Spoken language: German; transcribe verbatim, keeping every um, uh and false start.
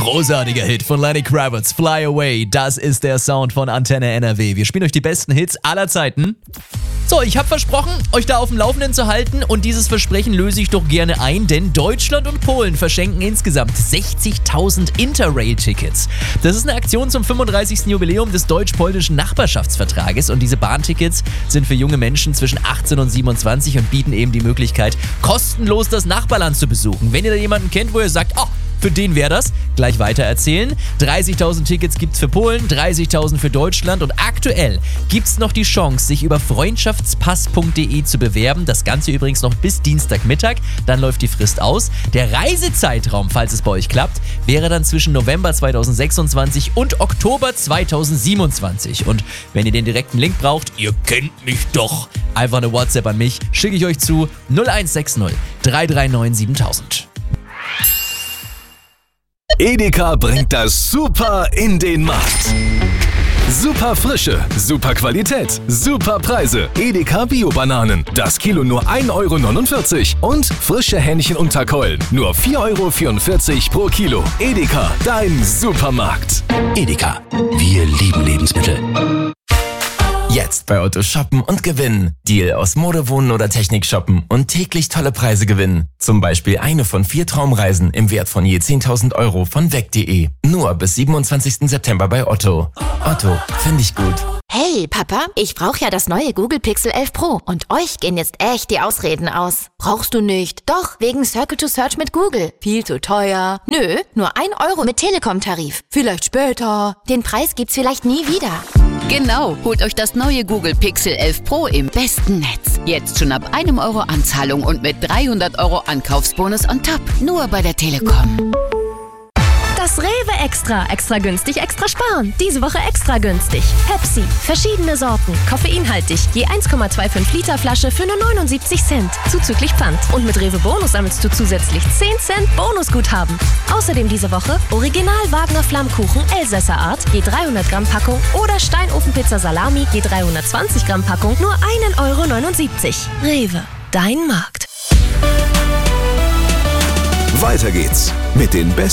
Großartiger Hit von Lenny Kravitz, Fly Away. Das ist der Sound von Antenne N R W. Wir spielen euch die besten Hits aller Zeiten. So, ich habe versprochen, euch da auf dem Laufenden zu halten und dieses Versprechen löse ich doch gerne ein, denn Deutschland und Polen verschenken insgesamt sechzigtausend Interrail-Tickets. Das ist eine Aktion zum fünfunddreißigsten Jubiläum des deutsch-polnischen Nachbarschaftsvertrages und diese Bahntickets sind für junge Menschen zwischen achtzehn und siebenundzwanzig und bieten eben die Möglichkeit, kostenlos das Nachbarland zu besuchen. Wenn ihr da jemanden kennt, wo ihr sagt, oh, für den wäre das, gleich weitererzählen. dreißigtausend Tickets gibt's für Polen, dreißigtausend für Deutschland und aktuell gibt's noch die Chance, sich über freundschaftspass punkt de zu bewerben. Das Ganze übrigens noch bis Dienstagmittag, dann läuft die Frist aus. Der Reisezeitraum, falls es bei euch klappt, wäre dann zwischen November zweitausendsechsundzwanzig und Oktober zweitausendsiebenundzwanzig. Und wenn ihr den direkten Link braucht, ihr kennt mich doch, einfach eine WhatsApp an mich, schicke ich euch zu null eins sechs null drei drei neun siebentausend. Edeka bringt das Super in den Markt. Super Frische, super Qualität, super Preise. Edeka Bio-Bananen, das Kilo nur ein Euro neunundvierzig und frische Hähnchen unter Keulen, nur vier Euro vierundvierzig pro Kilo. Edeka, dein Supermarkt. Edeka, wir lieben Lebensmittel. Jetzt bei Otto shoppen und gewinnen. Deal aus Mode, Wohnen oder Technik shoppen und täglich tolle Preise gewinnen. Zum Beispiel eine von vier Traumreisen im Wert von je zehntausend Euro von weg punkt de. Nur bis siebenundzwanzigsten September bei Otto. Otto, finde ich gut. Hey Papa, ich brauche ja das neue Google Pixel elf Pro und euch gehen jetzt echt die Ausreden aus. Brauchst du nicht? Doch, wegen Circle to Search mit Google. Viel zu teuer. Nö, nur ein Euro mit Telekom-Tarif. Vielleicht später. Den Preis gibt's vielleicht nie wieder. Genau, holt euch das neue Google Pixel elf Pro im besten Netz. Jetzt schon ab einem Euro Anzahlung und mit dreihundert Euro Ankaufsbonus on top. Nur bei der Telekom. Das Rewe Extra. Extra günstig, extra sparen. Diese Woche extra günstig. Pepsi. Verschiedene Sorten. Koffeinhaltig. Je eins Komma fünfundzwanzig Liter Flasche für nur neunundsiebzig Cent. Zuzüglich Pfand. Und mit Rewe Bonus sammelst du zusätzlich zehn Cent Bonusguthaben. Außerdem diese Woche Original Wagner Flammkuchen Elsässer Art. Je dreihundert Gramm Packung. Oder Steinofenpizza Salami. Je dreihundertzwanzig Gramm Packung. Nur ein Euro neunundsiebzig. Rewe. Dein Markt. Weiter geht's mit den besten